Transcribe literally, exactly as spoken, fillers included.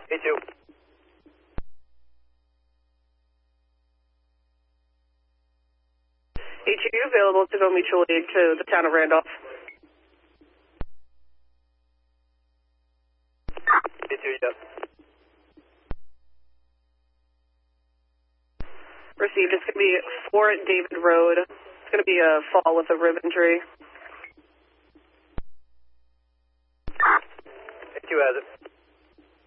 A two. A two available to go mutual aid to the town of Randolph. A two, yes. Received. It's going to be four David Road. It's going to be a fall with a rib injury. A two has it.